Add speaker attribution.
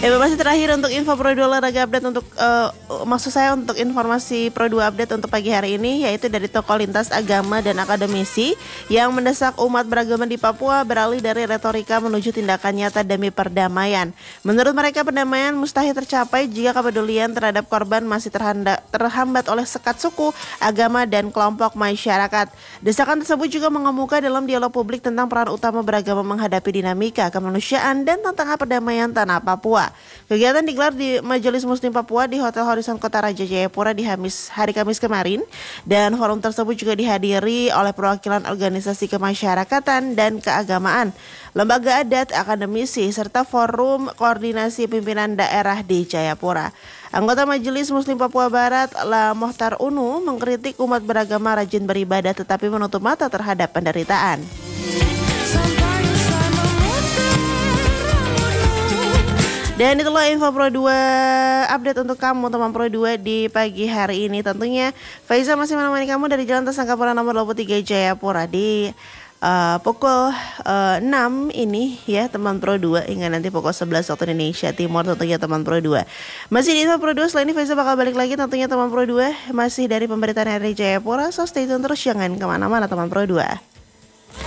Speaker 1: Masih terakhir untuk info Pro 2 olahraga update untuk maksud saya untuk informasi Pro 2 update untuk pagi hari ini, yaitu dari tokoh lintas agama dan akademisi yang mendesak umat beragama di Papua beralih dari retorika menuju tindakan nyata demi perdamaian. Menurut mereka, perdamaian mustahil tercapai jika kepedulian terhadap korban masih terhambat oleh sekat suku, agama, dan kelompok masyarakat. Desakan tersebut juga mengemuka dalam dialog publik tentang peran utama beragama menghadapi dinamika kemanusiaan dan tantangan perdamaian tanah Papua. Kegiatan digelar di Majelis Muslim Papua di Hotel Horizon Kota Raja Jayapura di hari Kamis kemarin, dan forum tersebut juga dihadiri oleh perwakilan organisasi kemasyarakatan dan keagamaan, lembaga adat, akademisi, serta forum koordinasi pimpinan daerah di Jayapura. Anggota Majelis Muslim Papua Barat, La Mohtar Unu, mengkritik umat beragama rajin beribadah tetapi menutup mata terhadap penderitaan. Dan itulah info Pro 2 update untuk kamu teman Pro 2 di pagi hari ini. Tentunya Faiza masih menemani kamu dari Jalan Tasangkapura nomor 23 Jayapura di pukul 6 ini ya teman Pro 2, hingga nanti pukul 11 waktu Indonesia Timur tentunya teman Pro 2. Masih di info Pro 2, selain ini Faiza bakal balik lagi tentunya teman Pro 2 masih dari pemberitaan dari Jayapura. So stay tune terus, jangan kemana-mana teman Pro 2.